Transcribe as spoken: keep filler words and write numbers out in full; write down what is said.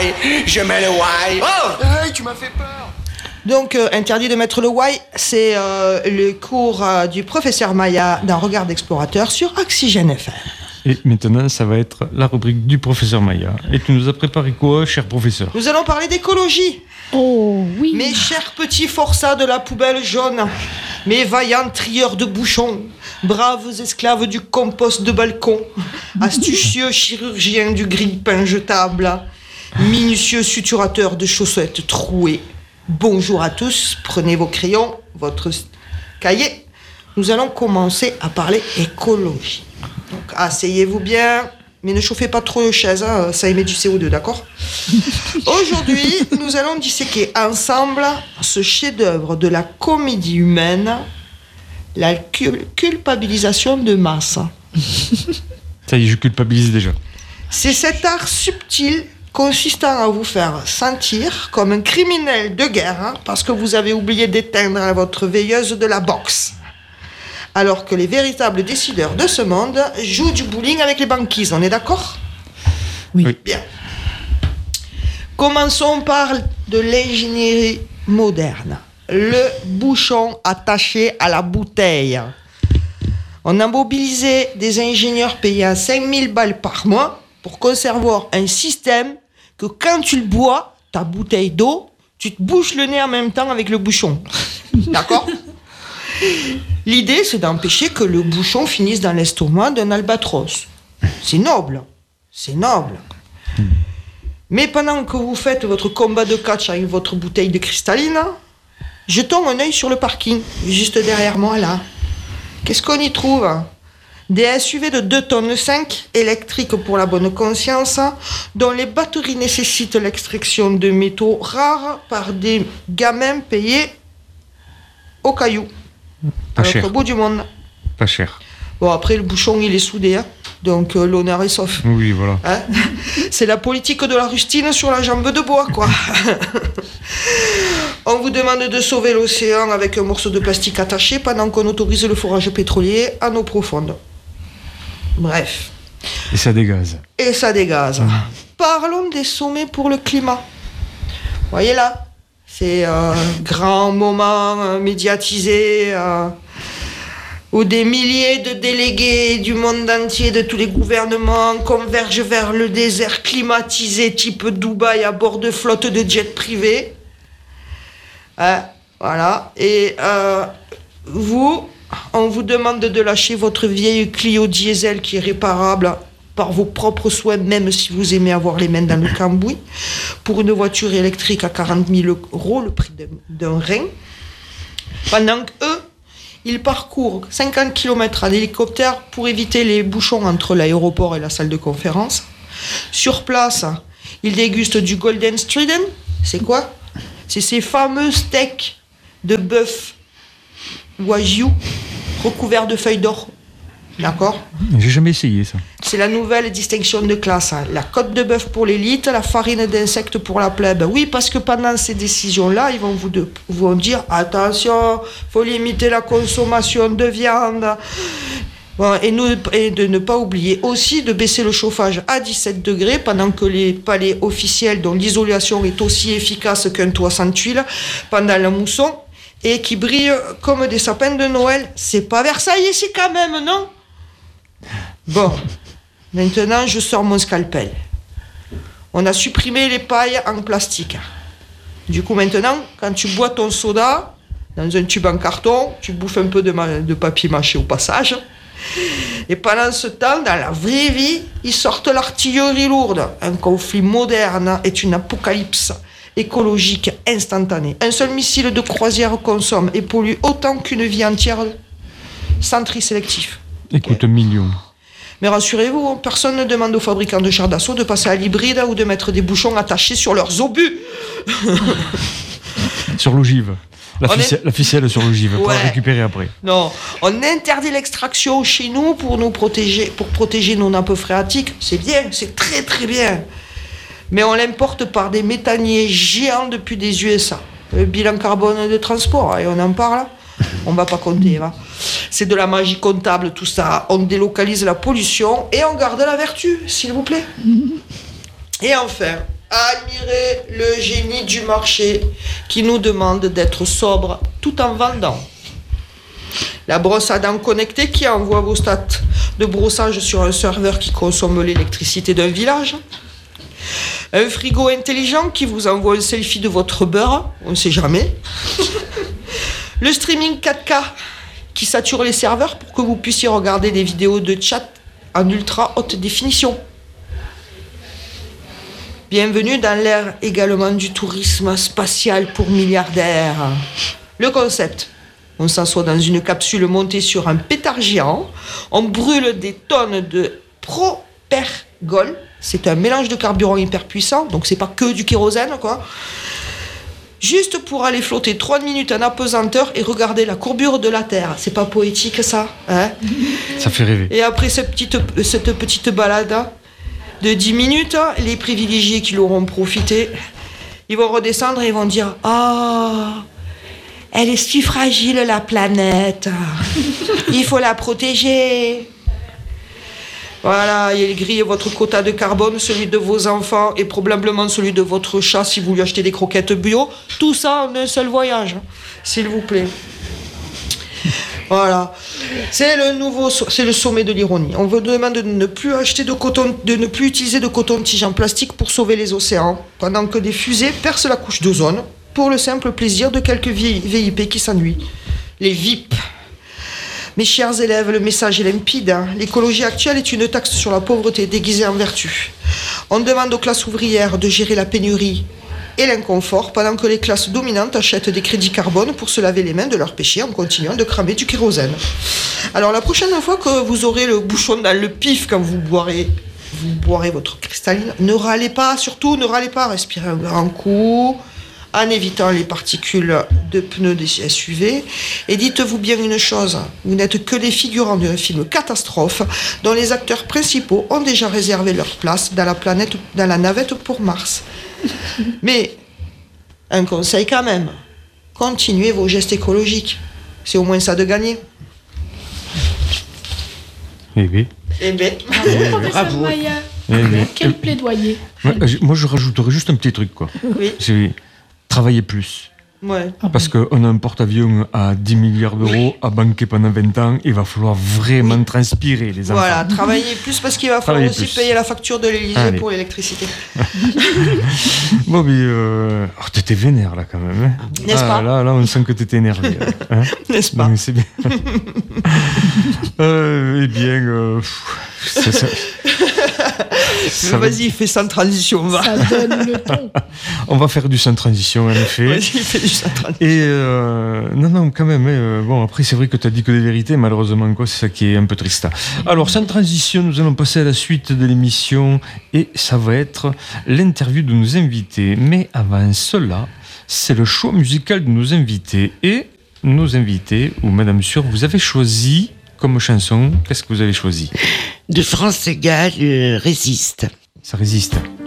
why. Je mets le why. Oh, hey, tu m'as fait peur. Donc, euh, interdit de mettre le why, c'est euh, le cours euh, du professeur Maya d'un regard d'explorateur sur Oxygène F M. Et maintenant, ça va être la rubrique du professeur Maya. Et tu nous as préparé quoi, cher professeur ? Nous allons parler d'écologie. Oh, oui. Mes chers petits forçats de la poubelle jaune, mes vaillants trieurs de bouchons, braves esclaves du compost de balcon, astucieux chirurgiens du grille-pain jetable, minutieux suturateurs de chaussettes trouées. Bonjour à tous, prenez vos crayons, votre cahier. Nous allons commencer à parler écologie. Donc, asseyez-vous bien, mais ne chauffez pas trop les chaises, hein, ça émet du C O deux, d'accord ? Aujourd'hui, nous allons disséquer ensemble ce chef-d'œuvre de la comédie humaine, la cul- culpabilisation de masse. Ça y est, je culpabilise déjà. C'est cet art subtil consistant à vous faire sentir comme un criminel de guerre, hein, parce que vous avez oublié d'éteindre votre veilleuse de la boxe. Alors que les véritables décideurs de ce monde jouent du bowling avec les banquises, on est d'accord ? Oui. Oui. Bien. Commençons par de l'ingénierie moderne. Le bouchon attaché à la bouteille. On a mobilisé des ingénieurs payés à cinq mille balles par mois pour concevoir un système que quand tu le bois, ta bouteille d'eau, tu te bouches le nez en même temps avec le bouchon. D'accord ? L'idée, c'est d'empêcher que le bouchon finisse dans l'estomac d'un albatros. C'est noble. C'est noble. Mais pendant que vous faites votre combat de catch avec votre bouteille de cristalline, jetons un œil sur le parking, juste derrière moi, là. Qu'est-ce qu'on y trouve ? Des S U V de deux tonnes cinq, électriques pour la bonne conscience, dont les batteries nécessitent l'extraction de métaux rares par des gamins payés au caillou. Pas à cher. l'autre bout du monde. Pas cher. Bon, après, le bouchon, il est soudé, hein, donc euh, l'honneur est sauf. Oui, voilà. Hein ? C'est la politique de la rustine sur la jambe de bois, quoi. On vous demande de sauver l'océan avec un morceau de plastique attaché pendant qu'on autorise le forage pétrolier en eau profonde. Bref. Et ça dégaze. Et ça dégaze. Mmh. Parlons des sommets pour le climat. Voyez là, c'est un grand moment euh, médiatisé euh, où des milliers de délégués du monde entier, de tous les gouvernements, convergent vers le désert climatisé type Dubaï à bord de flottes de jets privés. Hein, voilà. Et euh, vous, on vous demande de lâcher votre vieille Clio diesel qui est réparable par vos propres soins, même si vous aimez avoir les mains dans le cambouis, pour une voiture électrique à quarante mille euros, le prix d'un, d'un rein. Pendant qu'eux, ils parcourent cinquante kilomètres en hélicoptère pour éviter les bouchons entre l'aéroport et la salle de conférence. Sur place, ils dégustent du Golden Striden. C'est quoi ? C'est ces fameux steaks de bœuf wagyu recouverts de feuilles d'or. D'accord ? J'ai jamais essayé ça. C'est la nouvelle distinction de classe. Hein. La côte de bœuf pour l'élite, la farine d'insectes pour la plèbe. Oui, parce que pendant ces décisions-là, ils vont vous, de, vont dire « Attention, il faut limiter la consommation de viande. » Bon, et, nous, et de ne pas oublier aussi de baisser le chauffage à dix-sept degrés pendant que les palais officiels dont l'isolation est aussi efficace qu'un toit sans tuiles pendant la mousson et qui brillent comme des sapins de Noël. C'est pas Versailles ici quand même, non ? Bon, maintenant je sors mon scalpel. On a supprimé les pailles en plastique. Du coup maintenant, quand tu bois ton soda dans un tube en carton, tu bouffes un peu de, ma- de papier mâché au passage. Et pendant ce temps, dans la vraie vie, ils sortent l'artillerie lourde. Un conflit moderne est une apocalypse écologique instantanée. Un seul missile de croisière consomme et pollue autant qu'une vie entière sans tri sélectif. Et coûte un million. Mais rassurez-vous, personne ne demande aux fabricants de chars d'assaut de passer à l'hybride ou de mettre des bouchons attachés sur leurs obus. Sur l'ogive. La, fici- est... la ficelle sur l'ogive, pour ouais. la récupérer après. Non, on interdit l'extraction chez nous pour nous protéger, pour protéger nos nappes phréatiques. C'est bien, c'est très très bien. Mais on l'importe par des méthaniers géants depuis des U S A. Le bilan carbone de transport, et on en parle. On va pas compter, va. C'est de la magie comptable tout ça. On délocalise la pollution et on garde la vertu, s'il vous plaît. Et enfin, Admirez le génie du marché qui nous demande d'être sobre tout en vendant. La brosse à dents connectée qui envoie vos stats de brossage sur un serveur qui consomme l'électricité d'un village. Un frigo intelligent qui vous envoie un selfie de votre beurre, on ne sait jamais. Le streaming quatre K qui sature les serveurs pour que vous puissiez regarder des vidéos de chat en ultra haute définition. Bienvenue dans l'ère également du tourisme spatial pour milliardaires. Le concept, on s'assoit dans une capsule montée sur un pétard géant, on brûle des tonnes de propergol, c'est un mélange de carburant hyper puissant, donc c'est pas que du kérosène quoi, juste pour aller flotter trois minutes en apesanteur et regarder la courbure de la Terre. C'est pas poétique ça, hein? Ça fait rêver. Et après cette petite, cette petite balade de dix minutes, les privilégiés qui l'auront profité, ils vont redescendre et ils vont dire « Ah, oh, elle est si fragile la planète, il faut la protéger !» Voilà, il grille votre quota de carbone, celui de vos enfants et probablement celui de votre chat si vous lui achetez des croquettes bio. Tout ça en un seul voyage, s'il vous plaît. Voilà, c'est le nouveau, c'est le sommet de l'ironie. On vous demande de ne plus acheter de coton, de ne plus utiliser de coton-tige en plastique pour sauver les océans, pendant que des fusées percent la couche d'ozone pour le simple plaisir de quelques V I P qui s'ennuient. Les V I P. Mes chers élèves, le message est limpide. Hein. L'écologie actuelle est une taxe sur la pauvreté déguisée en vertu. On demande aux classes ouvrières de gérer la pénurie et l'inconfort, pendant que les classes dominantes achètent des crédits carbone pour se laver les mains de leurs péchés en continuant de cramer du kérosène. Alors la prochaine fois que vous aurez le bouchon dans le pif quand vous boirez, vous boirez votre cristalline, ne râlez pas, surtout ne râlez pas, respirez un grand coup, en évitant les particules de pneus des S U V, et dites-vous bien une chose, vous n'êtes que les figurants d'un film catastrophe dont les acteurs principaux ont déjà réservé leur place dans la planète, dans la navette pour Mars. Mais, un conseil quand même, continuez vos gestes écologiques. C'est au moins ça de gagner. Eh oui. Eh bien, Bravo, professeur Maya. Eh bien. Quel plaidoyer. Ouais, moi, je rajouterais juste un petit truc, quoi. oui, C'est travailler plus. ouais. Parce qu'on a un porte-avions à dix milliards d'euros à banquer pendant vingt ans, il va falloir vraiment Oui. transpirer, les enfants. Voilà, travaillez plus parce qu'il va falloir Travaillez aussi plus. payer la facture de l'Élysée Allez. pour l'électricité. Bon, mais euh... oh, t'étais vénère, là, quand même. Hein. N'est-ce ah, pas là, là, on sent que t'étais énervé. là, hein. N'est-ce Non, pas? mais c'est bien. euh, eh bien, euh, pff, ça, ça, ça va- Vas-y, fais sans transition, va. Ça donne le ton. on va faire du sans transition, en effet. Vas-y, fais du sans transition. Et euh, non, non, quand même. hein, bon, après, c'est vrai que tu as dit que des vérités, malheureusement, quoi, c'est ça qui est un peu triste. Alors, sans transition, nous allons passer à la suite de l'émission et ça va être l'interview de nos invités. Mais avant cela, c'est le choix musical de nos invités. Et nos invités, ou Madame Sûr, vous avez choisi comme chanson, qu'est-ce que vous avez choisi? De France Gall, euh, Résiste. Ça résiste.